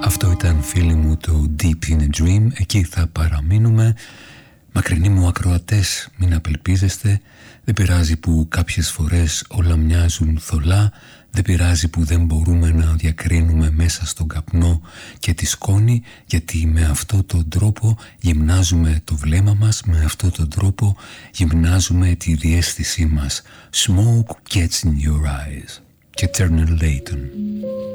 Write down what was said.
Αυτό ήταν, φίλοι μου, το Deep in a Dream. Εκεί θα παραμείνουμε. Μακρινοί μου ακροατές, μην απελπίζεστε. Δεν πειράζει που κάποιες φορές όλα μοιάζουν θολά. Δεν πειράζει που δεν μπορούμε να διακρίνουμε μέσα στον καπνό και τη σκόνη, γιατί με αυτόν τον τρόπο γυμνάζουμε το βλέμμα μας, με αυτόν τον τρόπο γυμνάζουμε τη διαίσθησή μας. Smoke gets in your eyes. Και Turner Layton.